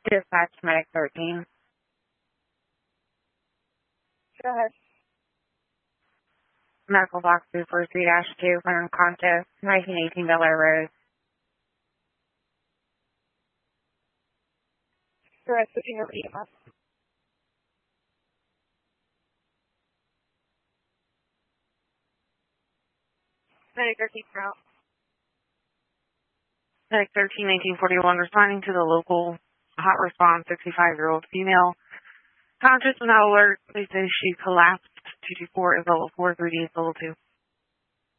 Dispatch Medic 13. Go ahead. Medical box 243-2 for unconscious, 1918 Bel Air Road. Correct, switching over EMS. Medic 13 out. Medic 13, 1941, responding to the local hot response 65-year-old female. Conscious without alert, please say she collapsed. 224 is level 4, 3D is level 2.